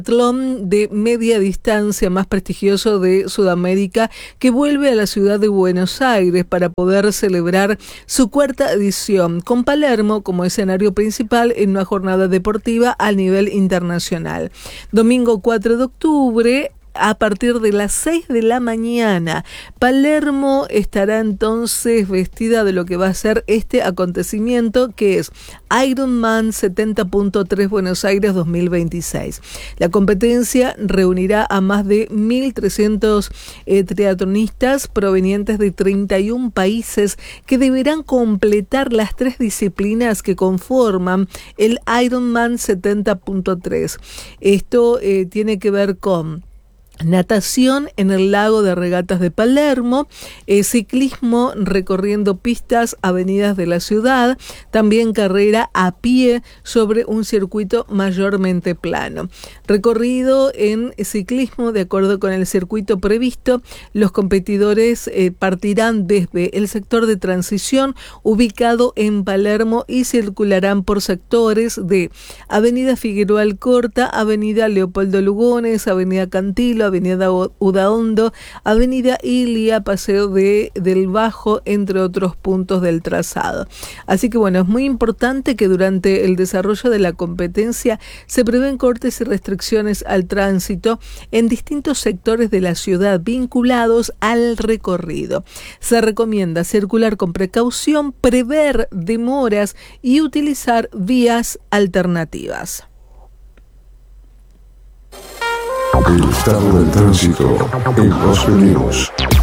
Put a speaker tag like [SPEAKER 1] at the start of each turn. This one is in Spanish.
[SPEAKER 1] triatlón de media distancia más prestigioso de Sudamérica, que vuelve a la ciudad de Buenos Aires para poder celebrar su cuarta edición, con Palermo como escenario principal en una jornada deportiva a nivel internacional. Domingo 4 de octubre, a partir de las 6 de la mañana, Palermo estará entonces vestida de lo que va a ser este acontecimiento, que es Ironman 70.3 Buenos Aires 2026. La competencia reunirá a más de 1.300 triatlonistas provenientes de 31 países que deberán completar las 3 disciplinas que conforman el Ironman 70.3. Esto tiene que ver con natación en el lago de regatas de Palermo, ciclismo recorriendo pistas, avenidas de la ciudad, también carrera a pie sobre un circuito mayormente plano. Recorrido en ciclismo, de acuerdo con el circuito previsto, los competidores partirán desde el sector de transición ubicado en Palermo y circularán por sectores de Avenida Figueroa Alcorta, Avenida Leopoldo Lugones, Avenida Cantilo, Avenida Udaondo, Avenida Ilia, Paseo del Bajo, entre otros puntos del trazado. Así que bueno, es muy importante que durante el desarrollo de la competencia se prevén cortes y restricciones al tránsito en distintos sectores de la ciudad vinculados al recorrido. Se recomienda circular con precaución, prever demoras y utilizar vías alternativas.
[SPEAKER 2] El estado del tránsito en Los Venimos.